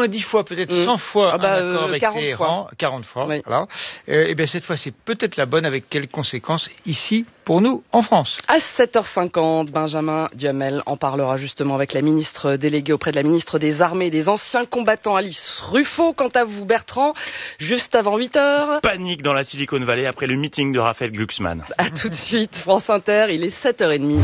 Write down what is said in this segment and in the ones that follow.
moins 10 fois, peut-être 100 fois un accord avec 40 Téhéran, 40 fois, oui. voilà. Et bien cette fois, c'est peut-être la bonne, avec quelles conséquences ici pour nous en France. À 7h50, Benjamin Duhamel en parlera justement avec la ministre déléguée auprès de la ministre des Armées et des Anciens Combattants, Alice Ruffo. Quant à vous, Bertrand, juste avant 8h. Panique dans la Silicon Valley après le meeting de Raphaël Glucksmann. À tout de suite, France Inter, il est 7h30.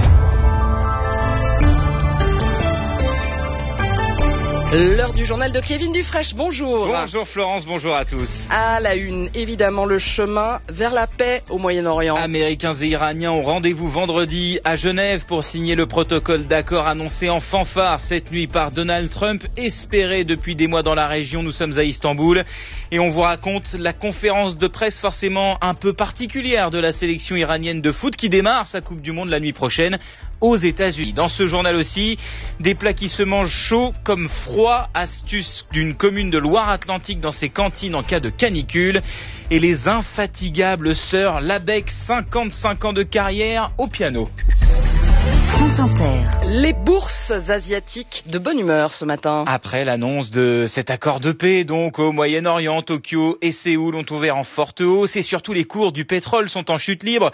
L'heure du journal de Kevin Dufresne, bonjour. Bonjour Florence, bonjour à tous. À la une, évidemment, le chemin vers la paix au Moyen-Orient. Américains et Iraniens ont rendez-vous vendredi à Genève pour signer le protocole d'accord annoncé en fanfare cette nuit par Donald Trump, espéré depuis des mois dans la région. Nous sommes à Istanbul et on vous raconte la conférence de presse forcément un peu particulière de la sélection iranienne de foot qui démarre sa Coupe du Monde la nuit prochaine aux États-Unis. Dans ce journal aussi, des plats qui se mangent chaud comme froid, astuce d'une commune de Loire-Atlantique dans ses cantines en cas de canicule, et les infatigables sœurs Labec, 55 ans de carrière au piano. France Inter. Les bourses asiatiques de bonne humeur ce matin. Après l'annonce de cet accord de paix, donc au Moyen-Orient, Tokyo et Séoul ont ouvert en forte hausse et surtout les cours du pétrole sont en chute libre.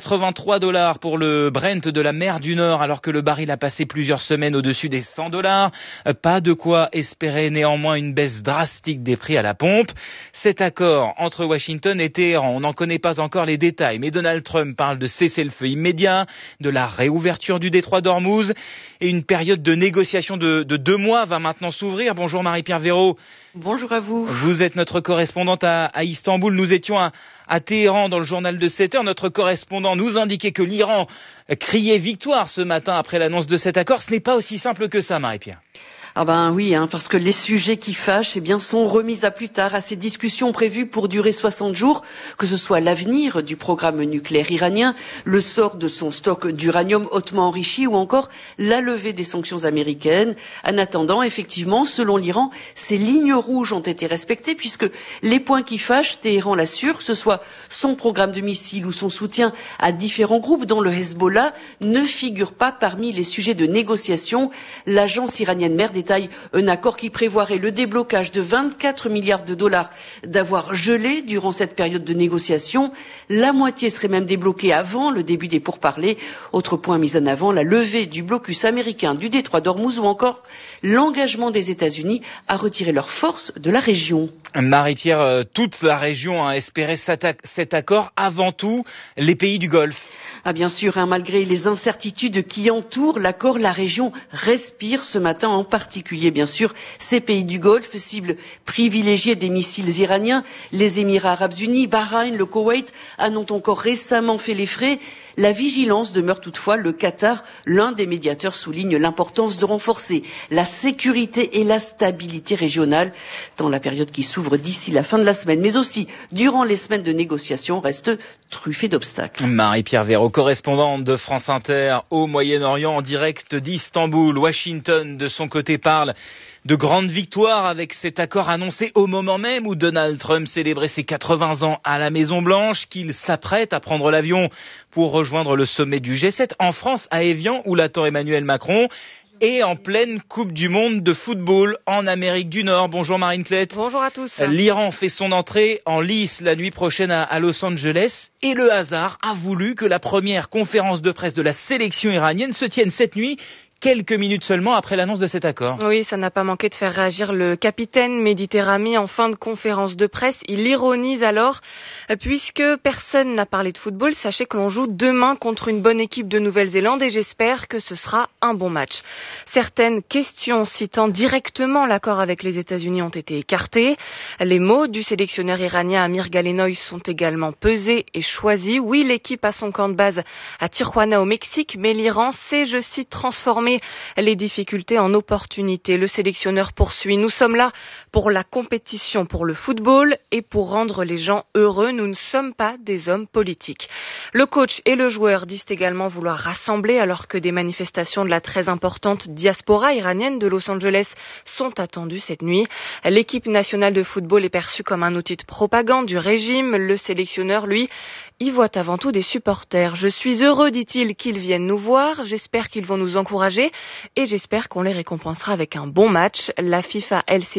$83 pour le Brent de la mer du Nord alors que le baril a passé plusieurs semaines au-dessus des $100. Pas de quoi espérer néanmoins une baisse drastique des prix à la pompe. Cet accord entre Washington et Téhéran, on n'en connaît pas encore les détails, mais Donald Trump parle de cessez-le-feu immédiat, de la réouverture du détroit d'Ormuz et une période de négociation de 2 mois va maintenant s'ouvrir. Bonjour Marie-Pierre Véraud. Bonjour à vous. Vous êtes notre correspondante à Istanbul. Nous étions à Téhéran dans le journal de 7h. Notre correspondant nous indiquait que l'Iran criait victoire ce matin après l'annonce de cet accord. Ce n'est pas aussi simple que ça, Marie-Pierre. Ah ben oui, parce que les sujets qui fâchent sont remis à plus tard, à ces discussions prévues pour durer 60 jours, que ce soit l'avenir du programme nucléaire iranien, le sort de son stock d'uranium hautement enrichi ou encore la levée des sanctions américaines. En attendant, effectivement, selon l'Iran, ces lignes rouges ont été respectées puisque les points qui fâchent, Téhéran l'assure, que ce soit son programme de missiles ou son soutien à différents groupes dont le Hezbollah, ne figurent pas parmi les sujets de négociation. L'agence iranienne MER détaille un accord qui prévoirait le déblocage de 24 milliards de dollars d'avoir gelé durant cette période de négociation. La moitié serait même débloquée avant le début des pourparlers. Autre point mis en avant, la levée du blocus américain du détroit d'Ormuz ou encore l'engagement des États-Unis à retirer leurs forces de la région. Marie-Pierre, toute la région a espéré cet accord, avant tout les pays du Golfe. Ah bien sûr, malgré les incertitudes qui entourent l'accord, la région respire ce matin, en particulier bien sûr ces pays du Golfe, cible privilégiée des missiles iraniens. Les Émirats arabes unis, Bahreïn, le Koweït en ont encore récemment fait les frais. La vigilance demeure toutefois. Le Qatar, l'un des médiateurs, souligne l'importance de renforcer la sécurité et la stabilité régionale dans la période qui s'ouvre d'ici la fin de la semaine, mais aussi durant les semaines de négociation, reste truffée d'obstacles. Marie-Pierre Véraud, correspondante de France Inter au Moyen-Orient, en direct d'Istanbul. Washington, de son côté, parle de grandes victoires avec cet accord annoncé au moment même où Donald Trump célébrait ses 80 ans à la Maison-Blanche, qu'il s'apprête à prendre l'avion pour rejoindre le sommet du G7 en France, à Évian, où l'attend Emmanuel Macron. Et en pleine Coupe du Monde de football en Amérique du Nord. Bonjour Marine Klett. Bonjour à tous. L'Iran fait son entrée en lice la nuit prochaine à Los Angeles et le hasard a voulu que la première conférence de presse de la sélection iranienne se tienne cette nuit, quelques minutes seulement après l'annonce de cet accord. Oui, ça n'a pas manqué de faire réagir le capitaine Mehdi Rami en fin de conférence de presse. Il ironise alors, puisque personne n'a parlé de football, sachez que l'on joue demain contre une bonne équipe de Nouvelle-Zélande et j'espère que ce sera un bon match. Certaines questions citant directement l'accord avec les États-Unis ont été écartées. Les mots du sélectionneur iranien Amir Galenoy sont également pesés et choisis. Oui, l'équipe a son camp de base à Tijuana au Mexique, mais l'Iran sait, je cite, transformer les difficultés en opportunités. Le sélectionneur poursuit. Nous sommes là pour la compétition, pour le football et pour rendre les gens heureux. Nous ne sommes pas des hommes politiques. Le coach et le joueur disent également vouloir rassembler alors que des manifestations de la très importante diaspora iranienne de Los Angeles sont attendues cette nuit. L'équipe nationale de football est perçue comme un outil de propagande du régime. Le sélectionneur, lui, y voit avant tout des supporters. Je suis heureux, dit-il, qu'ils viennent nous voir. J'espère qu'ils vont nous encourager et j'espère qu'on les récompensera avec un bon match. La FIFA, elle,